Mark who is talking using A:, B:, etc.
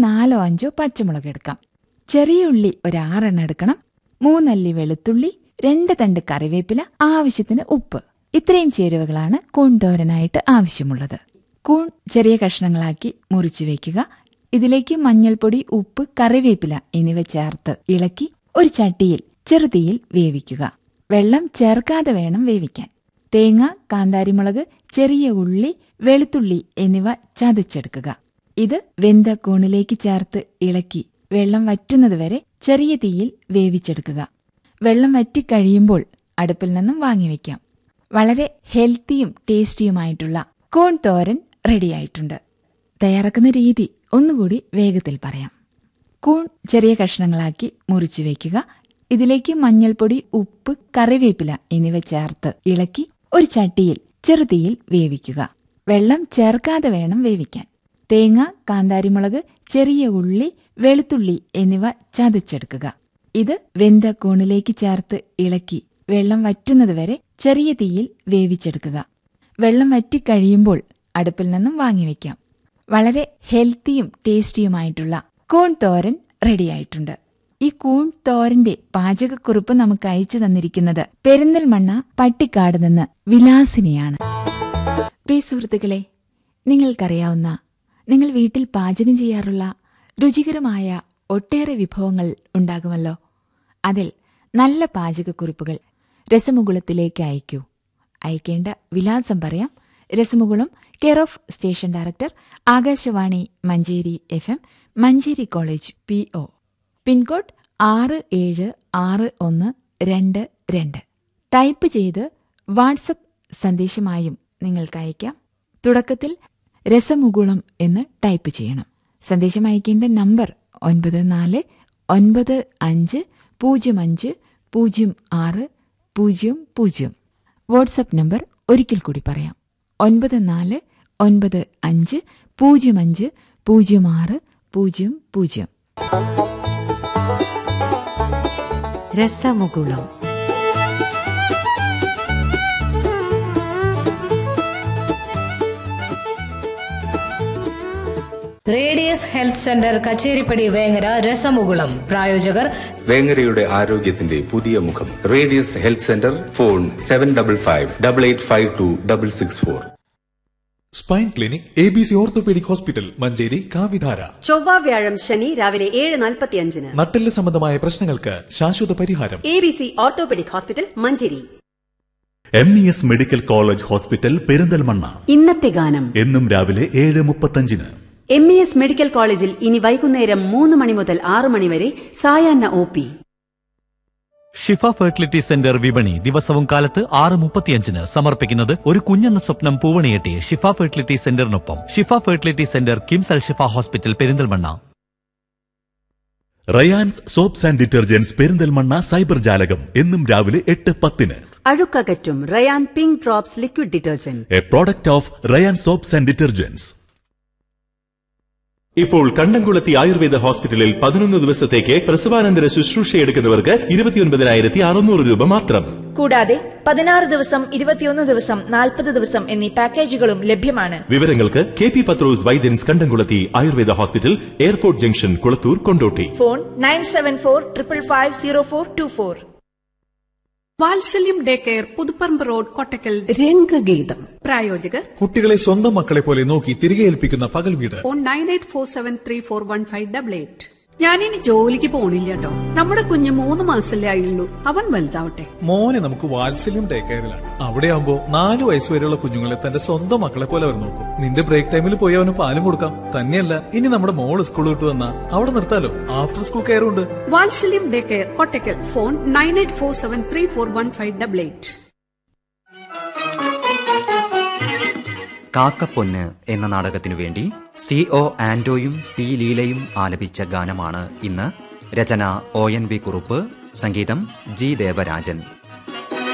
A: 4 5 പച്ചമുളക് എടുക്കാം. ചെറിയ ഉള്ളി ഒരു 6 എണ്ണം എടുക്കണം. 3 അല്ലി വെളുത്തുള്ളി, 2 തണ്ട് കറിവേപ്പില, ആവശ്യത്തിന് ഉപ്പ്. ഇത്രയും ചേരുവകളാണ് കൂൺ തോരനായിട്ട് ആവശ്യമുള്ളത്. കൂൺ ചെറിയ കഷ്ണങ്ങളാക്കി മുറിച്ചു വയ്ക്കുക. ഇതിലേക്ക് മഞ്ഞൾപ്പൊടി, ഉപ്പ്, കറിവേപ്പില എന്നിവ ചേർത്ത് ഇളക്കി ഒരു ചട്ടിയിൽ ചെറുതീയിൽ വേവിക്കുക. വെള്ളം ചേർക്കാതെ വേണം വേവിക്കാൻ. തേങ്ങ, കാന്താരിമുളക്, ചെറിയ ഉള്ളി, വെളുത്തുള്ളി എന്നിവ ചതച്ചെടുക്കുക. ഇത് വെന്ത കൂണിലേക്ക് ചേർത്ത് ഇളക്കി വെള്ളം വറ്റുന്നതുവരെ ചെറിയ തീയിൽ വേവിച്ചെടുക്കുക. വെള്ളം വറ്റിക്കഴിയുമ്പോൾ അടുപ്പിൽ നിന്നും വാങ്ങിവെക്കാം. വളരെ ഹെൽത്തിയും ടേസ്റ്റിയുമായിട്ടുള്ള കൂൺ തോരൻ റെഡിയായിട്ടുണ്ട്. തയ്യാറാക്കുന്ന രീതി ഒന്നുകൂടി വേഗത്തിൽ പറയാം. കൂൺ ചെറിയ കഷ്ണങ്ങളാക്കി മുറിച്ചു വയ്ക്കുക. ഇതിലേക്ക് മഞ്ഞൾപ്പൊടി, ഉപ്പ്, കറിവേപ്പില എന്നിവ ചേർത്ത് ഇളക്കി ഒരു ചട്ടിയിൽ ചെറുതീയിൽ വേവിക്കുക. വെള്ളം ചേർക്കാതെ വേണം വേവിക്കാൻ. തേങ്ങ, കാന്താരിമുളക്, ചെറിയ ഉള്ളി, വെളുത്തുള്ളി എന്നിവ ചതച്ചെടുക്കുക. ഇത് വെന്ത കൂണിലേക്ക് ചേർത്ത് ഇളക്കി വെള്ളം വറ്റുന്നതുവരെ ചെറിയ തീയിൽ വേവിച്ചെടുക്കുക. വെള്ളം വറ്റിക്കഴിയുമ്പോൾ അടുപ്പിൽ നിന്നും വാങ്ങിവെക്കാം. വളരെ ഹെൽത്തിയും ടേസ്റ്റിയുമായിട്ടുള്ള കൂൺ തോരൻ റെഡിയായിട്ടുണ്ട്. ഈ കൂൺ തോരന്റെ പാചകക്കുറിപ്പ് നമുക്ക് അയച്ചു തന്നിരിക്കുന്നത് പെരിന്തൽമണ്ണ പട്ടിക്കാട് നിന്ന് വിലാസിനിയാണ്. പ്രിയ സുഹൃത്തുക്കളെ, നിങ്ങൾക്കറിയാവുന്ന, നിങ്ങൾ വീട്ടിൽ പാചകം ചെയ്യാറുള്ള രുചികരമായ ഒട്ടേറെ വിഭവങ്ങൾ ഉണ്ടാകുമല്ലോ. അതിൽ നല്ല പാചകക്കുറിപ്പുകൾ രസമുകുളത്തിലേക്ക് അയക്കൂ. അയക്കേണ്ട വിലാസം പറയാം. രസമുകുളം, care of station director, Akashvani Manjeri FM, Manjeri college PO, pincode 676122. Type ചെയ്ത് വാട്സപ്പ് സന്ദേശമായും നിങ്ങൾക്ക് അയക്കാം. തുടക്കത്തിൽ രസമുകുളം എന്ന് ടൈപ്പ് ചെയ്യണം. സന്ദേശം അയക്കേണ്ട നമ്പർ 9495050600. വാട്സപ്പ് നമ്പർ ഒരിക്കൽ കൂടി പറയാം. 9495050600.
B: രസമുകുളം.
C: Radius health centre, Kacheripadi, Vengara. രസമുകുളം പ്രായോജകർ
D: വേങ്ങരയുടെ ആരോഗ്യത്തിന്റെ പുതിയ മുഖം. Radius health centre. Phone 755588526664.
E: Spine clinic ABC orthopaedic hospital, Manjeri, കാവിധാര.
F: ചൊവ്വ, വ്യാഴം, ശനി രാവിലെ 7:45.
E: നട്ടെല്ല് സംബന്ധമായ പ്രശ്നങ്ങൾക്ക് ശാശ്വത പരിഹാരം.
F: ABC orthopaedic hospital, Manjeri.
G: MES medical college hospital, Perinthalmanna.
F: ഇന്നത്തെ ഗാനം
G: എന്നും രാവിലെ 7:35.
F: MES മെഡിക്കൽ കോളേജിൽ ഇനി വൈകുന്നേരം 3 മണി മുതൽ 6 മണി വരെ സായാഹ്ന OP.
H: ഷിഫ ഫെർട്ടിലിറ്റി സെന്റർ വിപണി ദിവസവും കാലത്ത് 6:35 സമർപ്പിക്കുന്നത് ഒരു കുഞ്ഞെന്ന സ്വപ്നം പൂവണിയെട്ടി ഷിഫ fertility സെന്ററിനൊപ്പം. Shifa fertility centre, KIMS Al Shifa hospital, Perinthalmanna.
G: Rayan's soaps and detergents, Perinthalmanna. Cyber ജാലകം എന്നും രാവിലെ 8:10.
F: അഴുക്കകറ്റും Ryan pink drops liquid detergent,
G: A product of Ryan soaps and detergents.
I: ഇപ്പോൾ കണ്ടംകുളത്തി ആയുർവേദ ഹോസ്പിറ്റലിൽ 11 ദിവസത്തേക്ക് പ്രസവാനന്തര ശുശ്രൂഷയെടുക്കുന്നവർക്ക് 29,600 രൂപ മാത്രം.
J: കൂടാതെ 16 ദിവസം, 21 ദിവസം, 40 ദിവസം എന്നീ പാക്കേജുകളും ലഭ്യമാണ്.
I: വിവരങ്ങൾക്ക് KP പത്രോസ് വൈദ്യൻസ്, കണ്ടംകുളത്തി Ayurveda hospital, airport junction, Kulathur, Kondotty.
J: Phone 9745550424.
K: വാത്സല്യം day care, Puthuparamba road, Kottakkal.
F: രംഗഗീതം
K: പ്രായോജകർ
E: കുട്ടികളെ സ്വന്തം മക്കളെ പോലെ നോക്കി തിരികെ ഏൽപ്പിക്കുന്ന പകൽ വീട്.
K: ഫോൺ 9847341588. ഞാനിനി ജോലിക്ക് പോണില്ല കേട്ടോ. നമ്മുടെ കുഞ്ഞ് 3 മാസല്ലേ ആയുള്ളൂ. അവൻ വലുതാവട്ടെ.
E: മോനെ നമുക്ക് വാത്സല്യം ഡേ കെയറിലാണ്. അവിടെയാകുമ്പോ 4 വയസ്സ് വരെയുള്ള കുഞ്ഞുങ്ങളെ തന്റെ സ്വന്തം മക്കളെ പോലെ അവർ നോക്കും. നിന്റെ ബ്രേക്ക് ടൈമിൽ പോയി അവന് പാലും കൊടുക്കാം. തന്നെയല്ല, ഇനി നമ്മുടെ മോള് സ്കൂൾ വിട്ടു വന്നാ അവിടെ നിർത്താലോ. ആഫ്റ്റർ സ്കൂൾ കെയർ ഉണ്ട്.
K: വാത്സല്യം ഡേ കെയർ, കോട്ടക്കൽ. ഫോൺ 9847341588.
L: കാക്കപ്പൊന്ന് എന്ന നാടകത്തിനു വേണ്ടി CO ആന്റോയും P ലീലയും ആലപിച്ച ഗാനമാണ് ഇന്ന്. രചന ONV കുറുപ്പ്, സംഗീതം G ദേവരാജൻ.